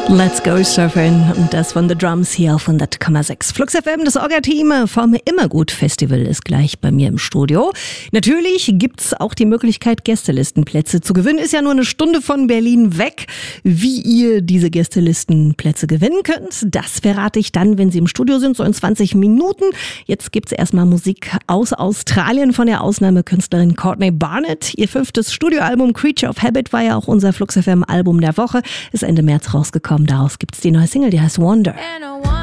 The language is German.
Let's go surfing und das von The Drums hier auf 100,6. Flux FM, das Orga-Team vom Immergut Festival ist gleich bei mir im Studio. Natürlich gibt's auch die Möglichkeit, Gästelistenplätze zu gewinnen. Ist ja nur eine Stunde von Berlin weg. Wie ihr diese Gästelistenplätze gewinnen könnt, das verrate ich dann, wenn sie im Studio sind, so in 20 Minuten. Jetzt gibt's erstmal Musik aus Australien von der Ausnahmekünstlerin Courtney Barnett. Ihr 5. Studioalbum Creature of Habit war ja auch unser Flux FM Album der Woche. Ist Ende März rausgekommen. Daraus gibt's die neue Single, die heißt Wonder.